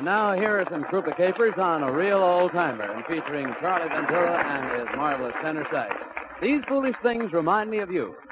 now here are some Krupa Capers on a real old-timer and featuring Charlie Ventura and his marvelous tenor sax. These foolish things remind me of you.